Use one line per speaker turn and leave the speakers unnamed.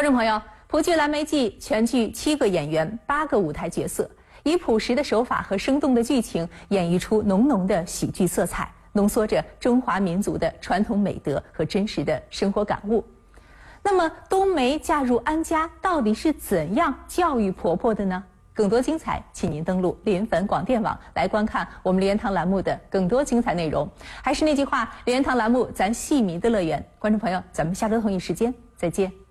观众朋友，蒲剧《蓝莓记》全剧7个演员，8个舞台角色，以朴实的手法和生动的剧情演绎出浓浓的喜剧色彩，浓缩着中华民族的传统美德和真实的生活感悟。那么，冬梅嫁入安家到底是怎样教育婆婆的呢？更多精彩，请您登录连粉广电网来观看我们莲园堂栏目的更多精彩内容。还是那句话，莲园堂栏目咱戏迷的乐园。观众朋友，咱们下周同一时间再见。